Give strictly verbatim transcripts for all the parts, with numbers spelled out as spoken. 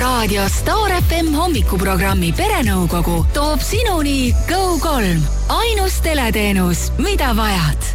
Raadio Star F M hommikuprogrammi Perenõukogu toob sinuni Go kolm. Ainus teleteenus, mida vajad.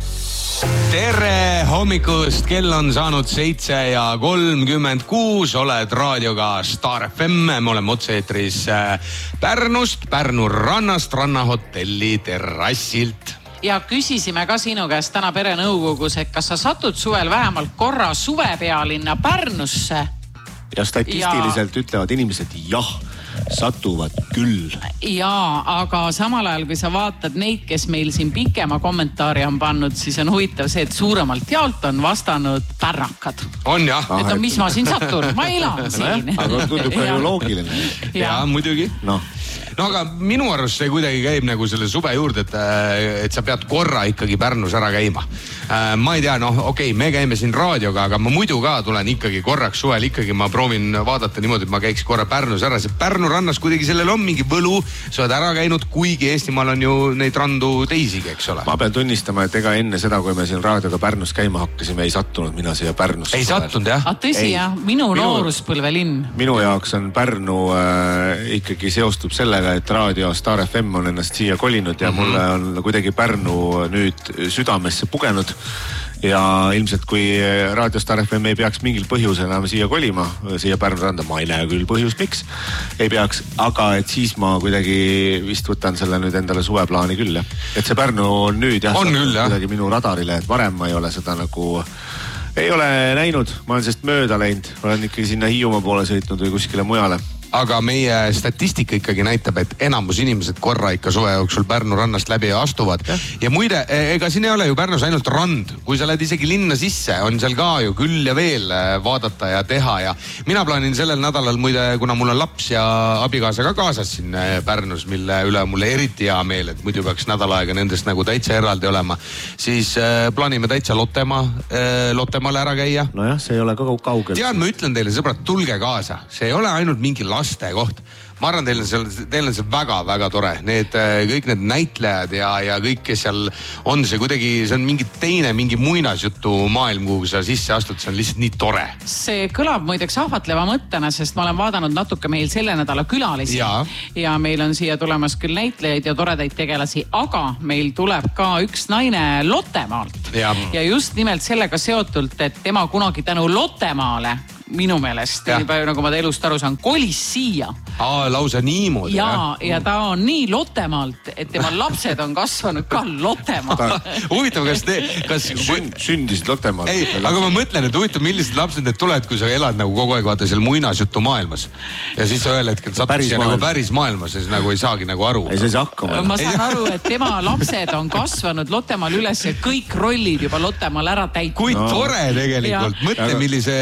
Tere hommikust, kell on saanud seitse ja kolmkümmend kuus, oled raadioga Star F M, me oleme otse-eetris Pärnust, Pärnu rannast, rannahotelli terrassilt. Ja küsisime ka sinu käest täna Perenõukogus, et kas sa satud suvel vähemalt korra suvepealinna Pärnusse? Ja statistiliselt ja... ütlevad inimesed jah, satuvad küll. Jaa, aga samal ajal, kui sa vaatad neid, kes meil siin pikema kommentaari on pannud, siis on huvitav see, et suuremalt jaolt on vastanud pärnakad. On jah. Et on, mis ma siin satun? Ma elan siin. Aga tundub ka ju loogiline. Jaa, muidugi. Noh. No aga minu arust see kuidagi käib nagu selle suve juurde, et, et sa pead korra ikkagi Pärnus ära käima. Ma ei tea, noh, okei, okay, me käime siin raadioga, aga ma muidu ka tulen ikkagi korraks suvel, ikkagi ma proovin vaadata niimoodi, et ma käiks korra Pärnus ära. See Pärnu rannas kuidagi sellel on mingi võlu, sa oled ära käinud, kuigi Eestimaal on ju neid randu teisigi, eks ole. Ma pean tunnistama, et ega enne seda, kui me siin raadioga Pärnus käima hakkasime, ei sattunud mina siia Pärnusse. Ei sattunud, jah? A, tõsi, jah, minu, minu nooruspõlve linn. Minu jaoks on Pärnu äh, ikkagi seostub sellega, et raadio Star F M on ennast siia kolinud ja mm-hmm. mulle on kuidagi Pärnu nüüd südamesse pugenud. Ja ilmselt kui raadio Star F M ei peaks mingil põhjusel enam siia kolima, siia Pärnu randa, ma ei näe küll põhjust, miks ei peaks, aga et siis ma kuidagi vist võtan selle nüüd endale suveplaani küll. Et see Pärnu on nüüd jah, on küll, jah. Kuidagi minu radarile, et varem ma ei ole seda nagu ei ole näinud, ma olen sest mööda läinud, olen ikkagi sinna Hiiumaa poole sõitnud või kuskile mujale. Aga meie statistika ikkagi näitab, et enamus inimesed korra ikka suve jooksul Pärnu rannast läbi astuvad. Ja, ja muide, ega siin ei ole ju Pärnus ainult rand. Kui sa lähed isegi linna sisse, on seal ka ju küll ja veel vaadata ja teha. Ja mina plaanin sellel nädalal muide, kuna mul on laps ja abikaasa ka kaasas siin Pärnus, mille üle mulle eriti hea meel, et muidu peaks nädal aega nendest nagu täitsa eraldi olema, siis plaanime täitsa Lottemaa, Lottemaale ära käia. No jah, see ei ole ka kaugel. Tean, ma ütlen teile, sõbrad, tulge kaasa. See ei ole ainult mingi laste koht. Ma arvan, teil on seal, teil on seal väga-väga tore. Need, kõik need näitlejad ja, ja kõik, kes seal on, see kuidagi, see on mingi teine, mingi muinasjutu maailm, kuhu sa sisse astud, see on lihtsalt nii tore. See kõlab muideks ahvatleva mõttena, sest ma olen vaadanud natuke meil selle nädala külalisi. Ja, ja meil on siia tulemas küll näitlejaid ja toredaid tegelasi, aga meil tuleb ka üks naine Lottemaalt. Ja, ja just nimelt sellega seotult, et tema kunagi tänu Lottemaale minu meelest, nii palju nagu ma ta elust aru saan, kolis siia. Aa, lausa niimoodi. Ja, ja ta on nii Lottemaalt, et tema lapsed on kasvanud ka Lottemaal. Huvitav, kas te... Kas... Sünd, sündisid Lottemaal. Ei, aga ma mõtlen, et huvitav, millised lapsed need tuled, kui sa elad nagu kogu aeg vaata seal muinasjutu maailmas. Ja siis sa ühel hetkel satud siia nagu päris maailmas ja siis nagu ei saagi nagu aru. Ei, see ei hakkama. Ma saan aru, et tema lapsed on kasvanud Lottemaal üles ja kõik rollid juba Lottemaal ära täitnud. Kui no. Tore tegelikult. Mõtle, aga, millise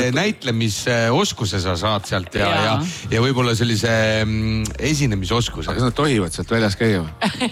näitlemisoskuse sa saad sealt ja, ja. ja, ja võib-olla sellise mm, esinemisoskuse. Aga kas nad tohivad sealt väljas käia?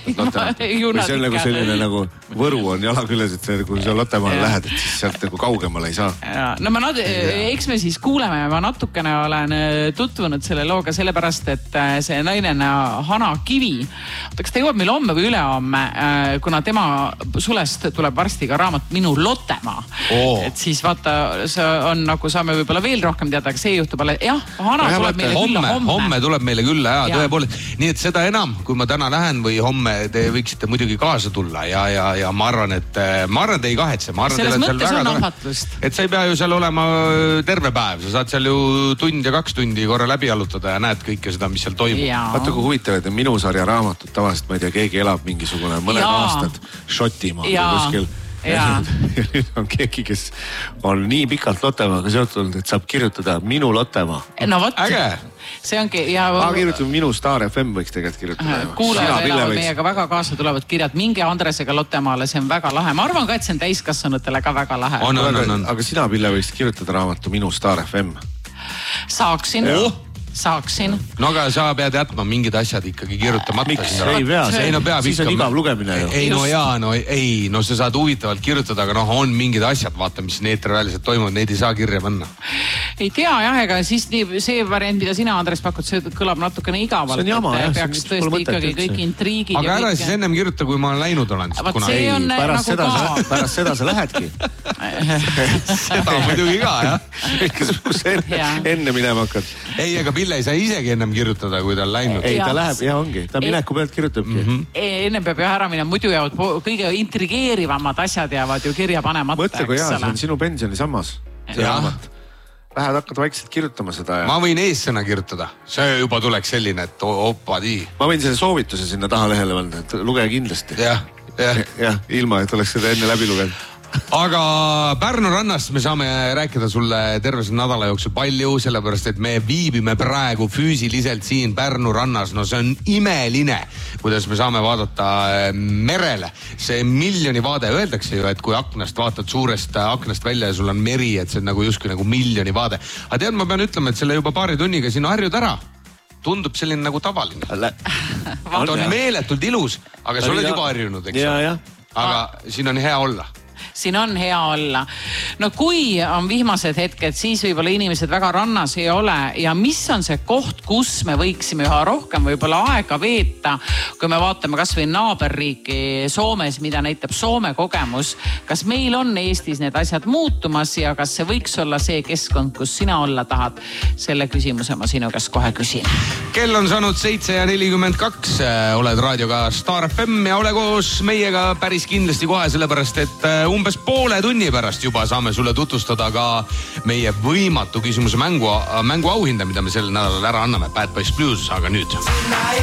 Või see on nagu selline nagu Võru on jalakülles, et see, kui sa Lottemaale lähed, et siis sealt nagu kaugemale ei saa. Ja. No ma nad, eks me siis kuuleme, ma natukene olen tutvunud selle looga sellepärast, et see naine Hana Kivi, kas ta jõuab meil homme või ülehomme, kuna tema sulest tuleb varsti ka raamat Minu Lottemaa. Oh. Et siis vaata, see on nagu saame võib-olla veel rohkem teada, aga see juhtub alle, jah, Hana ja, tuleb meile homme, külla homme. Homme tuleb meile külla, jaa, ja. Tõepoolest. Nii et seda enam, kui ma täna lähen või homme, te võiksite muidugi kaasa tulla ja, ja, ja ma arvan, et ma arvan, te ei kahetse. Ma arvan, selles teil mõttes on väga ahvatlust. Et sa ei pea ju seal olema terve päev. Sa saad seal ju tund ja kaks tundi korra läbi alutada ja näed kõike seda, mis seal toimub. Vaata, kui huvitav, et minu sarja raamatut tavaliselt, ma ei tea, keegi elab mingisugune mõned ja. Aastad Šotimaal või kuskil. Ja nüüd on keegi, kes on nii pikalt Lottemaaga seotud, et saab kirjutada Minu Lottemaa. No võt, see ongi ja... Ma kirjutan Minu Star F M võiks tegelikult kirjutada. Kuulajad elavad meiega väga kaasa tulevad kirjad. Minge Andresega Lottemaale, see on väga lahe. Ma arvan ka, et see on täiskasvanutele ka väga lahe. On, on, on, on. Aga sina, Pille, võiks kirjutada raamatu Minu Star F M. Saaksin. Oh. saaksin. No aga sa pead jätma mingid asjad ikkagi kirjutamata. Miks? Ei pea, ei, no peab siis ikka, on igav lugemine ju. Ei no jaa, no ei, no sa saad huvitavalt kirjutada, aga noh, on mingid asjad, vaata, mis neetriväliselt toimuvad, neid ei saa kirja panna. Ei tea jah, ega siis nii, see variant, mida sina, Andres, pakud, see kõlab natukene igavalt. See on jama, jah. Peaks tõesti ikkagi kõik intriigid. Aga ära siis ennem kirjuta, kui ma läinud olen. Vaat see on pärast, nagu seda, ka... pärast seda sa lähedki. Seda muidugi ka, jah. Kus enne minema hakkad. Ei, aga Pille ei saa isegi ennem kirjutada, kui ta on läinud. Ei, ta läheb, jah ongi. Ta mineku pealt kirjutabki. Mm -hmm. Enne peab jah ära minema, muidu jäävad kõige intrigeerivamad asjad jäävad ju kirja panemata. Mõtle, kui hea, see on sinu pensionisammas. See raamat. Lähed hakkad vaikselt kirjutama seda. Ja... Ma võin eessõna kirjutada. See juba tuleks selline, et opadi. Ma võin selle soovituse sinna taha lehele võlda, et lugege kindlasti. Jah, jah. Jah, ilma, et oleks seda enne läbi lugenud. Aga Pärnu rannast me saame rääkida sulle terve nädala jooksul palju, sellepärast et me viibime praegu füüsiliselt siin Pärnu rannas. No see on imeline, kuidas me saame vaadata merele. See miljoni vaade, öeldakse ju, et kui aknast vaatad suurest aknast välja ja sul on meri, et see on nagu justkui nagu miljoni vaade. Aga tead, ma pean ütlema, et selle juba paari tunniga siin harjud ära. Tundub selline nagu tavaline. Ta on meeletult ilus, aga sa oled juba harjunud, eks ole. Aga siin on hea olla. Siin on hea olla. No kui on vihmased hetked, siis võib-olla inimesed väga rannas ei ole. Ja mis on see koht, kus me võiksime üha rohkem võib-olla aega veeta, kui me vaatame kas või naaberriiki Soomes, mida näitab Soome kogemus. Kas meil on Eestis need asjad muutumas ja kas see võiks olla see keskkond, kus sina olla tahad? Selle küsimuse ma sinu käest kohe küsin. Kell on saanud seitse ja nelikümmend kaks. Oled raadioga Star F M ja ole koos meiega päris kindlasti kohe, sellepärast et umbes poole tunni pärast juba saame sulle tutvustada ka meie võimatu küsimuse mängu, mängu auhinda, mida me sel nädalal ära anname. Bad Boys Blues, aga nüüd.